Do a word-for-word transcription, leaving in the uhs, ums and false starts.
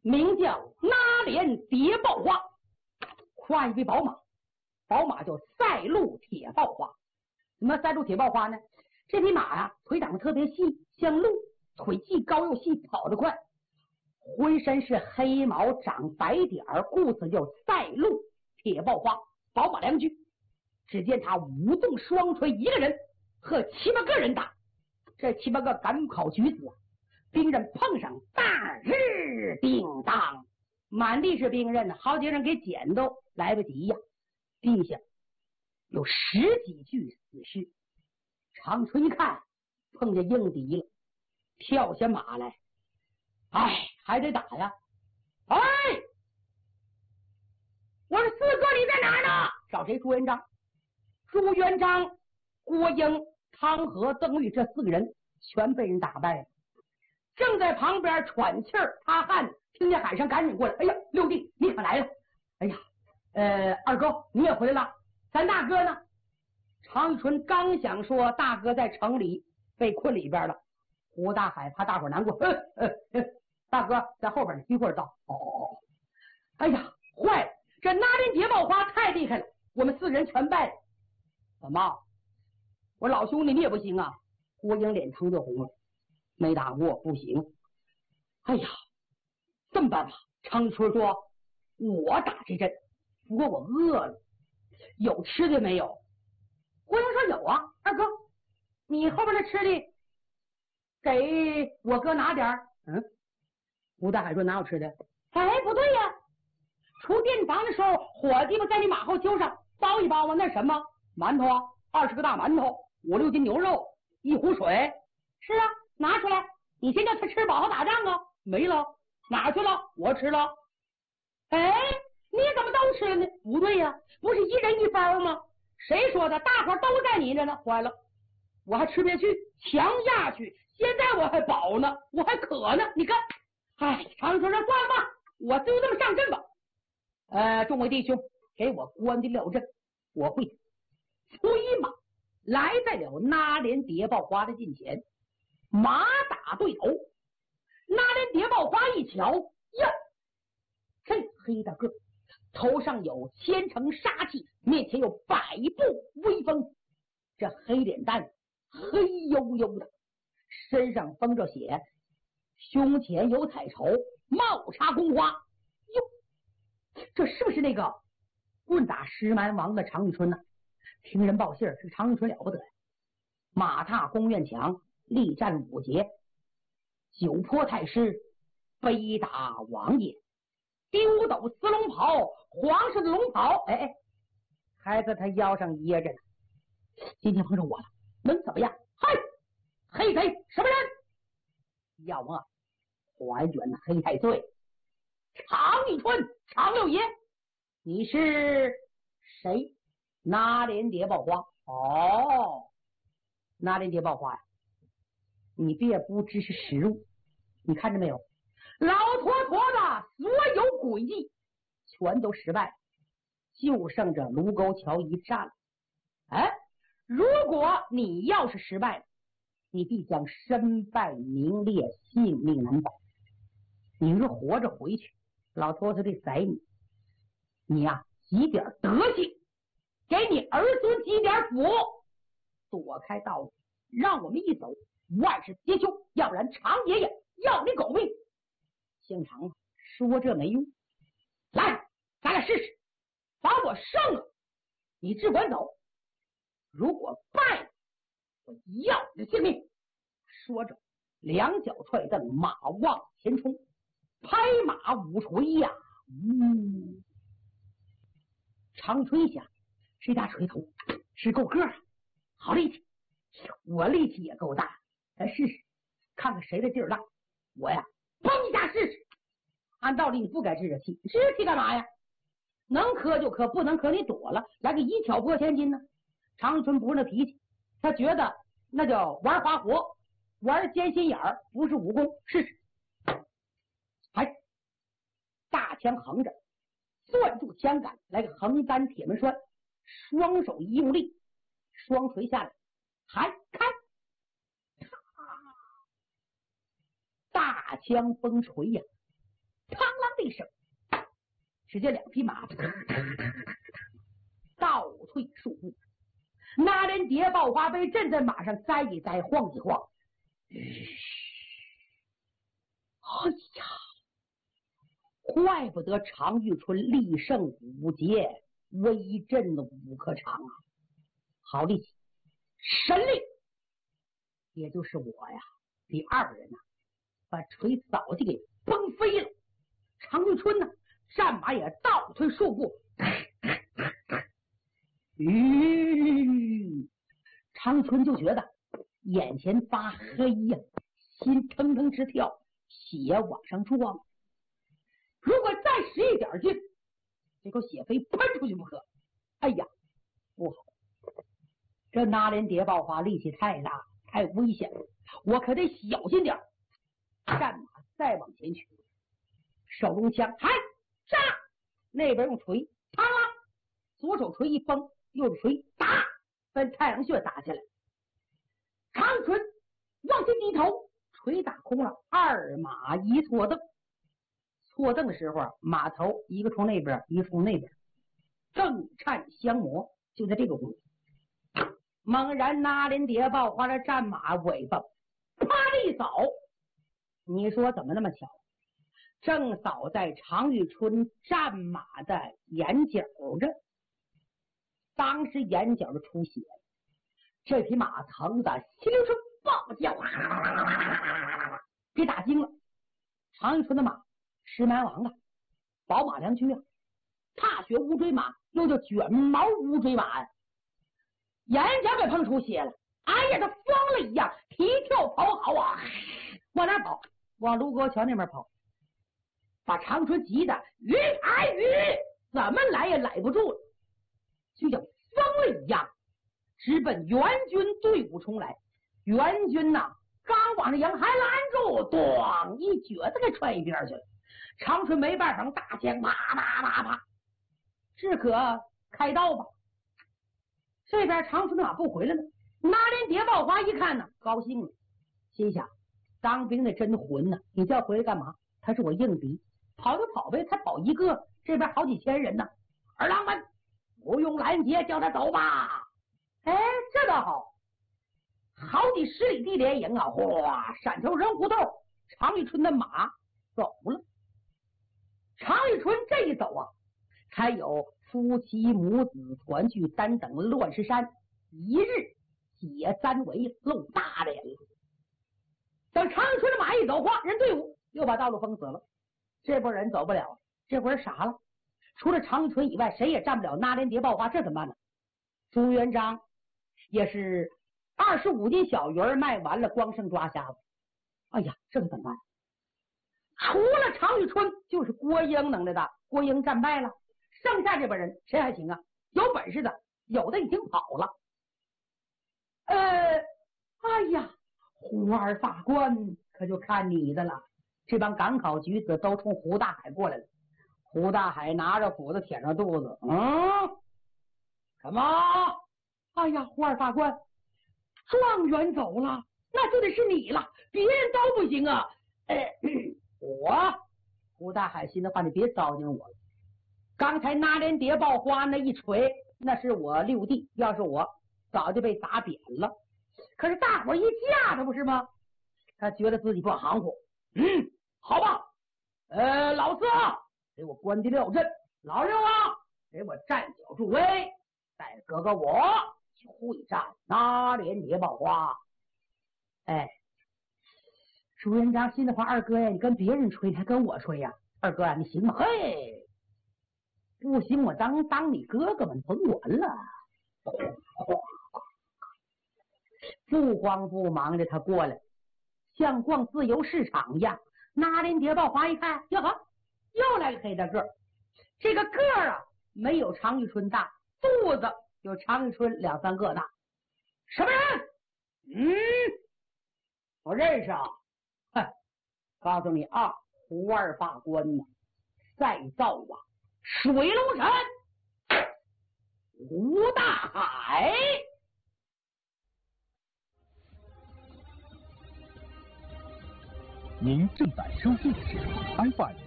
名叫拿连谍报花，夸一匹宝马，宝马叫赛路铁豹花。什么赛路铁豹花呢？这匹马呀、啊，腿长得特别细，像鹿，腿既高又细，跑得快，浑身是黑毛，长白点儿，故此叫赛路铁豹花。宝马良驹，只见他舞动双锤，一个人和七八个人打，这七八个赶跑举子啊，兵刃碰上，大日叮当，满地是兵刃，好几个人给捡都来不及呀。地下有十几具死尸。长春一看碰见硬敌了，跳下马来，哎，还得打呀！哎，我说四哥你在哪儿呢？找谁？朱元璋。朱元璋、郭英、汤和、邓玉这四个人全被人打败了。正在旁边喘气儿擦汗，听见喊声，赶紧过来。哎呀，六弟你可来了！哎呀，呃，二哥你也回来了，咱大哥呢？常遇春刚想说大哥在城里被困里边了，胡大海怕大伙难过，呃呃呃，大哥在后边，一会儿到。哦哦哦！哎呀，坏了，这拿连谍报花太厉害了，我们四个人全败了。怎么？我老兄弟你也不行啊？郭英脸腾就红了，没打过不行。哎呀，这么办吧？常春说：“我打这阵，不过我饿了，有吃的没有？”郭英说：“有啊，二哥，你后边的吃的给我哥拿点儿。”嗯，吴大海说：“哪有吃的？”哎，不对呀，出店房的时候，伙计们在你马后丘上包一包啊，那什么馒头啊，二十个大馒头，五六斤牛肉，一壶水。是啊，拿出来，你先叫他吃饱好打仗啊。没了，哪去了？我吃了。哎，你怎么都吃了呢？不对呀，不是一人一包吗？谁说的？大伙都在你这呢。坏了，我还吃不下去，强下去。现在我还饱呢，我还渴呢。你看，哎，常春说算了吧，我就这么上阵吧。呃，众位弟兄，给我关进了阵，我会催马来在了拿连谍报花的近前，马打对头。拿连谍报花一瞧，呀，这黑大个头上有千层杀气，面前有百步威风，这黑脸蛋黑黝黝的，身上封着血，胸前有彩绸，帽插宫花。哟，这是不是那个棍打石蛮王的常遇春呢？听人报信儿，这常遇春了不得呀！马踏宫院墙，力战五节，九坡太师，背打王爷，丢斗丝龙袍，皇上的龙袍，哎哎，还在他腰上掖着呢。今天碰上我了，能怎么样？嗨，黑贼什么人？要么还原的黑太岁，常遇春，常六爷，你是谁？拿连谍报花。哦，拿连谍报花呀，你别不知是实物，你看着没有？老坨坨的所有诡计全都失败，就剩着卢沟桥一战了。哎，如果你要是失败了，你必将身败名裂，性命难保。你若活着回去，老坨坨得宰你。你呀、啊，积点德行，给你儿孙积点福，躲开道路，让我们一走万事皆休，要不然常爷爷要你狗命。姓常啊，说这没用，来，咱俩试试，把我胜了，你只管走；如果败了，我要你的性命。说着，两脚踹蹬，马往前冲，拍马舞锤呀，呜！长春下是一大锤头，是够个啊，好力气，我力气也够大，咱试试，看看谁的劲儿大。我呀，砰一下试试。按道理你不该置这气，置气干嘛呀？能磕就磕，不能磕你躲了，来个一挑拨千斤呢。长春不是那脾气，他觉得那叫玩花活，玩尖心眼儿，不是武功。试试，哎，大枪横着，攥住枪杆，来个横单铁门栓，双手一用力，双锤下来，还开，大枪崩锤呀，嘡一声，只见两匹马倒退数步，那连蝶豹花被震在马上栽一栽，晃一晃。哎呀，怪不得常遇春力胜五节，威震五可长啊！好力气，神力，也就是我呀，比二人呐、啊，把锤扫地给崩飞了。常遇春呢，战马也倒退数步。吁，常春就觉得眼前发黑呀、啊，心腾腾直跳，血往上撞。如果再使一点劲，这口血非喷出去不可。哎呀，不好！这那连蝶豹花力气太大，太危险了，我可得小心点。战马再往前去，手中枪，嗨，杀！那边用锤，啪啦，左手锤一崩，右手锤打，奔太阳穴打下来。长春往前低头，锤打空了，二马一错蹬。错蹬的时候，马头一个冲那边，一个冲那边，正颤相磨。就在这个功夫，猛然那连蝶豹花着战马尾巴啪的一扫，你说怎么那么巧？正扫在常遇春战马的眼角这，当时眼角就出血，这匹马疼的稀溜声暴叫，给打惊了。常遇春的马石蛮王啊，宝马良驹啊，踏雪乌骓马，又叫卷毛乌骓马，眼角给碰出血了。哎呀，他疯了一样，踢跳跑好啊，往哪跑？往卢沟桥那边跑，把常春急的鱼哎鱼，怎么来也来不住了，就像疯了一样，直奔援军队伍冲来。援军呐、啊，刚往这营还拦住，咣一撅子给踹一边去了。常春没办法，大枪啪啪啪啪，只可开刀吧。这边常春的马不回来了，那连蝶豹花一看呢，高兴了，心想当兵的真混呢，你叫回来干嘛？他是我应敌，跑就跑呗，才跑一个，这边好几千人呢。二郎们不用拦截，叫他走吧。哎，这倒好，好几十里地连营啊，哗，闪头人胡同，常遇春的马走了。常遇春这一走啊，才有夫妻母子团聚单等乱石山，一日解三围，露大脸了。等常遇春的马一走，哗，人队伍又把道路封死了，这波人走不了，这会儿傻了，除了常遇春以外，谁也占不了那连蝶豹花，这怎么办呢？朱元璋也是二十五斤小鱼儿卖完了，光剩抓瞎子。哎呀，这可怎么办？除了常遇春，就是郭英能耐大，郭英战败了，剩下这帮人谁还行啊？有本事的，有的已经跑了。呃，哎呀，胡二法官可就看你的了。这帮赶考举子都冲胡大海过来了。胡大海拿着斧子舔着肚子，嗯，什么？哎呀，胡二法官，状元走了，那就得是你了，别人都不行啊。呃，我胡大海心的话，你别糟践我了。刚才那连蝶豹花那一锤，那是我六弟，要是我早就被打扁了。可是大伙一架他不是吗？他觉得自己不含糊。嗯，好吧，呃，老四啊，给我关第六阵；老六啊，给我站脚助威。带哥哥我去会战那连蝶豹花。哎，朱元璋心里话，二哥呀，你跟别人吹，你还跟我吹呀？二哥啊，你行吗？嘿，不行，我当当你哥哥们，甭管了。不慌不忙的他过来，像逛自由市场一样。那连蝶豹花一看，哟呵，又来个黑大个儿。这个个儿啊，没有常遇春大，肚子有常遇春两三个大。什么人？嗯，我认识啊。哼，告诉你啊，胡二法官呢，再造啊，水龙神胡大海。 您正在收听的是 F M